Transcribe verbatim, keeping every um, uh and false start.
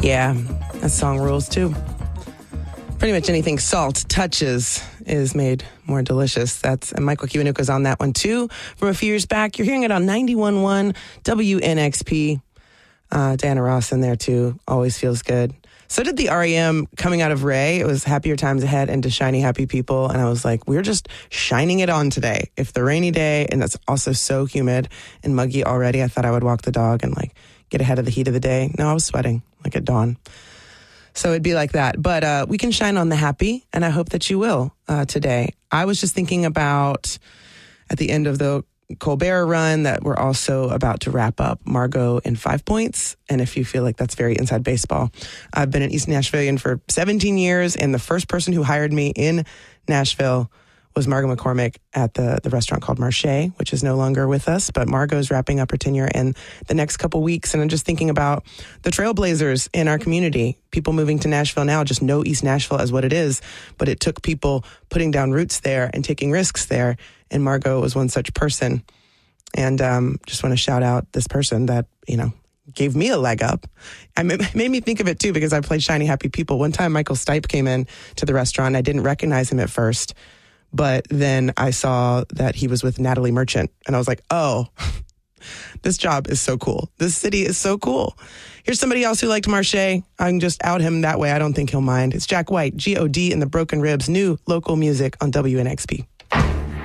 Yeah, that song rules too. Pretty much anything salt touches is made more delicious. That's and Michael Kiwanuka's on that one too from a few years back. You're hearing it on ninety-one point one W N X P. Uh, Diana Ross in there too. Always feels good. So did the R E M coming out of Ray. It was Happier Times Ahead into Shiny Happy People. And I was like, we're just shining it on today. If the rainy day, and it's also so humid and muggy already, I thought I would walk the dog and like get ahead of the heat of the day. No, I was sweating like at dawn. So it'd be like that. But uh, we can shine on the happy, and I hope that you will uh, today. I was just thinking about at the end of the Colbert run that we're also about to wrap up Margot in Five Points. And if you feel like that's very inside baseball, I've been an East Nashvilleian for seventeen years. And the first person who hired me in Nashville was Margot McCormick at the, the restaurant called Marché, which is no longer with us. But Margot's wrapping up her tenure in the next couple weeks. And I'm just thinking about the trailblazers in our community. People moving to Nashville now just know East Nashville as what it is. But it took people putting down roots there and taking risks there. And Margot was one such person. And um, just want to shout out this person that, you know, gave me a leg up. I made, made me think of it, too, because I played Shiny Happy People. One time, Michael Stipe came in to the restaurant. I didn't recognize him at first. But then I saw that he was with Natalie Merchant. And I was like, oh, this job is so cool. This city is so cool. Here's somebody else who liked Marché. I can just out him that way. I don't think he'll mind. It's Jack White, G O D and the Broken Ribs, new local music on W N X P.